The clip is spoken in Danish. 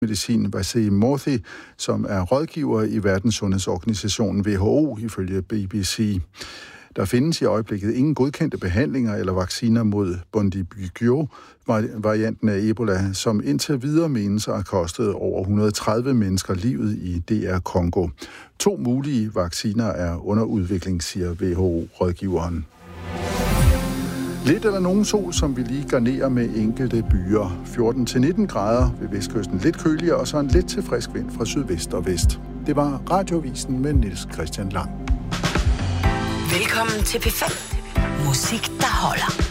medicin Vaseem Morthy, som er rådgiver i Verdenssundhedsorganisationen WHO ifølge BBC. Der findes i øjeblikket ingen godkendte behandlinger eller vacciner mod Bundibugyo-varianten af Ebola, som indtil videre menes at have kostet over 130 mennesker livet i DR Congo. 2 mulige vacciner er under udvikling, siger WHO-rådgiveren. Lidt eller nogen sol, som vi lige garnerer med enkelte byer. 14-19 grader ved vestkysten, lidt køligere, og så en lidt til frisk vind fra sydvest og vest. Det var Radiovisen med Niels Christian Lang. Velkommen til P5. Musik, der holder.